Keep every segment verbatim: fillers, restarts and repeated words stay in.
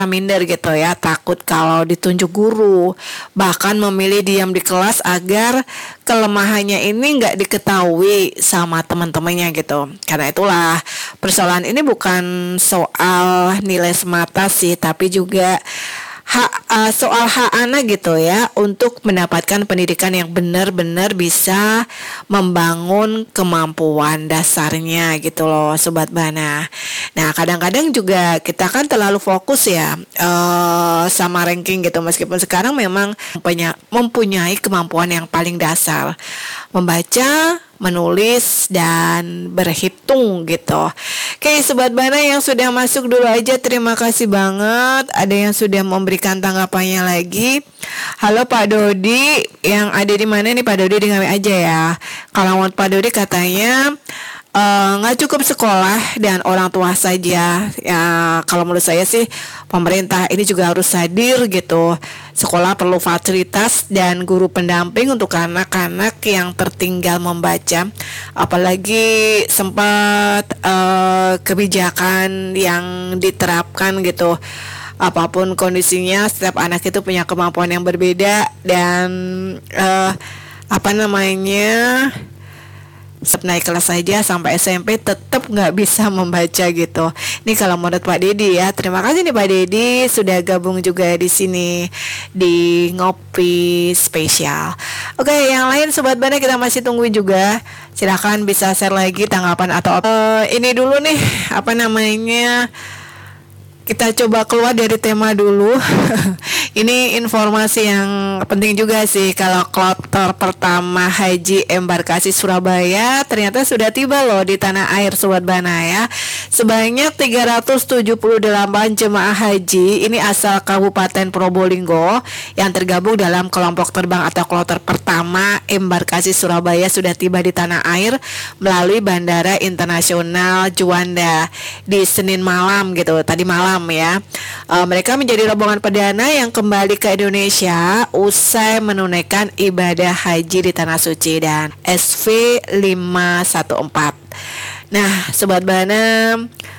minder gitu ya, takut kalau ditunjuk guru, bahkan memilih diam di kelas agar kelemahannya ini nggak diketahui sama teman-temannya gitu. Karena itulah persoalan ini bukan soal nilai semata sih, tapi juga hak uh, soal hak anak gitu ya untuk mendapatkan pendidikan yang benar-benar bisa membangun kemampuan dasarnya gitu loh Sobat Bana. Nah kadang-kadang juga kita kan terlalu fokus ya uh, sama ranking gitu, meskipun sekarang memang mempunyai, mempunyai kemampuan yang paling dasar, membaca, menulis, dan berhitung gitu. Oke Sobat Bana yang sudah masuk dulu aja, terima kasih banget. Ada yang sudah memberikan tanggapannya lagi. Halo Pak Dodi, yang ada di mana nih Pak Dodi, dengar aja ya. Kalau menurut Pak Dodi katanya nggak uh, cukup sekolah dan orang tua saja ya. Kalau menurut saya sih pemerintah ini juga harus hadir gitu. Sekolah perlu fasilitas dan guru pendamping untuk anak-anak yang tertinggal membaca. Apalagi sempat uh, kebijakan yang diterapkan gitu, apapun kondisinya setiap anak itu punya kemampuan yang berbeda. Dan uh, apa namanya naik kelas saja sampai S M P tetap nggak bisa membaca gitu. Ini kalau menurut Pak Dedi ya. Terima kasih nih Pak Dedi sudah gabung juga di sini di Ngopi Spesial. Oke, yang lain Sobat Bana kita masih tungguin juga. Silakan bisa share lagi tanggapan atau uh, ini dulu nih apa namanya. Kita coba keluar dari tema dulu. Ini informasi yang penting juga sih. Kalau kloter pertama haji embarkasi Surabaya ternyata sudah tiba loh di tanah air Sobat Bana ya. Sebanyak tiga ratus tujuh puluh delapan jemaah haji ini asal Kabupaten Probolinggo yang tergabung dalam kelompok terbang atau kloter pertama embarkasi Surabaya sudah tiba di tanah air melalui Bandara Internasional Juanda di Senin malam gitu, tadi malam ya. Uh, mereka menjadi rombongan perdana yang kembali ke Indonesia usai menunaikan ibadah haji di Tanah Suci dan S V lima satu empat. Nah, Sobat Bana,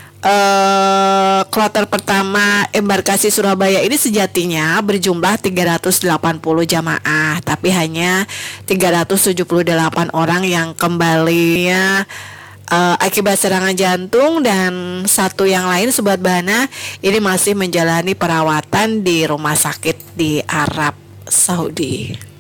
uh, kloter pertama embarkasi Surabaya ini sejatinya berjumlah tiga ratus delapan puluh jamaah, tapi hanya tiga ratus tujuh puluh delapan orang yang kembalinya Uh, akibat serangan jantung, dan satu yang lain Sobat Bana ini masih menjalani perawatan di rumah sakit di Arab Saudi.